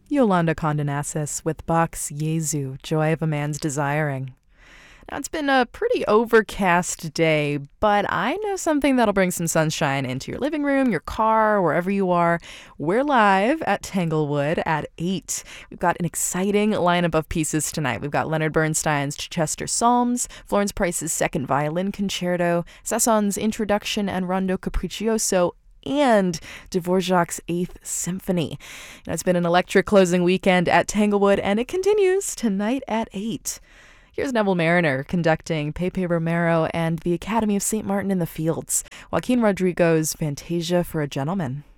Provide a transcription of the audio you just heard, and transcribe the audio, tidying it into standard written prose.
Yolanda Condonassis with Bach's Jesu, Joy of a Man's Desiring. Now, it's been a pretty overcast day, but I know something that'll bring some sunshine into your living room, your car, wherever you are. We're live at Tanglewood at 8. We've got an exciting lineup of pieces tonight. We've got Leonard Bernstein's Chichester Psalms, Florence Price's Second Violin Concerto, Sasson's Introduction and Rondo Capriccioso, and Dvorak's Eighth Symphony. It's been an electric closing weekend at Tanglewood, and it continues tonight at 8. Here's Neville Mariner conducting Pepe Romero and the Academy of St. Martin in the Fields, Joaquin Rodrigo's Fantasia for a Gentleman.